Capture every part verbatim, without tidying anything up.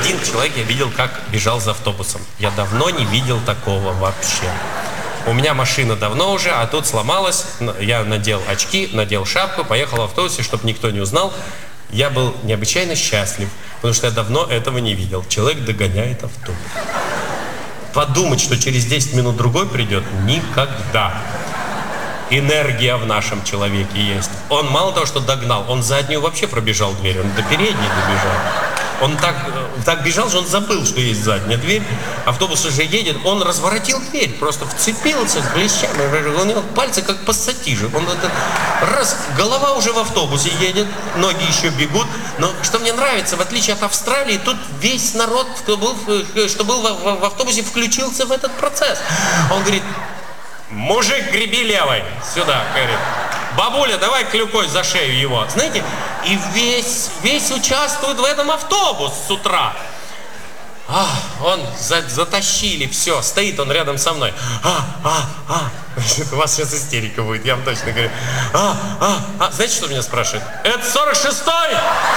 один человек я видел, как бежал за автобусом. Я давно не видел такого вообще. У меня машина давно уже, а тут сломалась. Я надел очки, надел шапку, поехал в автобусе, чтобы никто не узнал. Я был необычайно счастлив, потому что я давно этого не видел. Человек догоняет автобус. Подумать, что через десять минут другой придет, никогда. Энергия в нашем человеке есть. Он мало того, что догнал, он заднюю вообще пробежал дверь, он до передней добежал. Он так, так бежал, что он забыл, что есть задняя дверь. Автобус уже едет, он разворотил дверь, просто вцепился с клещами. У него пальцы как пассатижи. Он этот, раз, голова уже в автобусе едет, ноги еще бегут. Но что мне нравится, в отличие от Австралии, тут весь народ, кто был, что был в, в, в автобусе, включился в этот процесс. Он говорит: мужик, греби левой, сюда, говорит. Бабуля, давай клюкой за шею его. Знаете, и весь, весь участвует в этом автобус с утра. А, он за, затащили, все, стоит он рядом со мной. А, а, а. У вас сейчас истерика будет, я вам точно говорю. А, а, а. Знаете, что меня спрашивает? Это сорок шестой?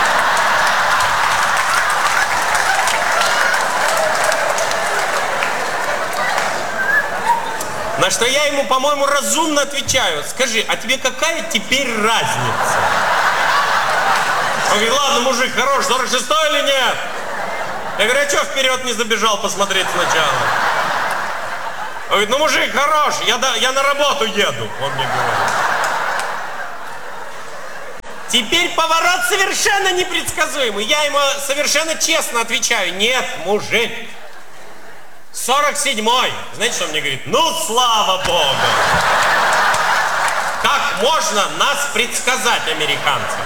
На что я ему, по-моему, разумно отвечаю: скажи, а тебе какая теперь разница? Он говорит: ладно, мужик, хорош, сорок шестой или нет? Я говорю: а что вперед не забежал посмотреть сначала? Он говорит: ну, мужик, хорош, я, до, я на работу еду, он мне говорит. Теперь поворот совершенно непредсказуемый. Я ему совершенно честно отвечаю: нет, мужик. сорок седьмой. Знаете, что он мне говорит? Ну, слава Богу! Как можно нас предсказать, американцам?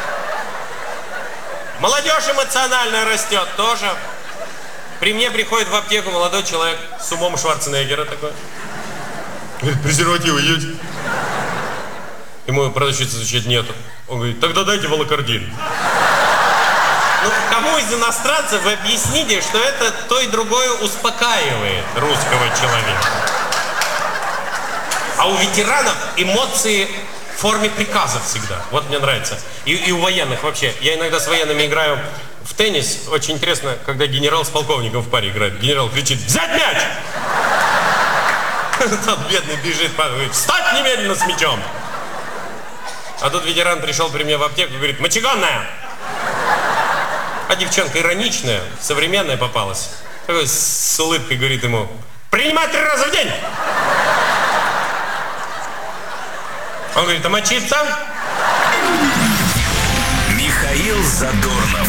Молодежь эмоционально растет тоже. При мне приходит в аптеку молодой человек с умом Шварценеггера такой. Говорит: презервативы есть? Ему продавщица отвечает: нету. Он говорит: тогда дайте волокордин. Ну, кому из иностранцев вы объясните, что это то и другое успокаивает русского человека? А у ветеранов эмоции в форме приказа всегда. Вот мне нравится. И, и у военных вообще. Я иногда с военными играю в теннис. Очень интересно, когда генерал с полковником в паре играет. Генерал кричит: взять мяч! Тот бедный бежит, говорит: встать немедленно с мячом! А тут ветеран пришел при мне в аптеку и говорит: мочегонная! А девчонка ироничная, современная попалась. Такой с улыбкой говорит ему: принимать три раза в день! Он говорит: а мочиться? Михаил Задорнов.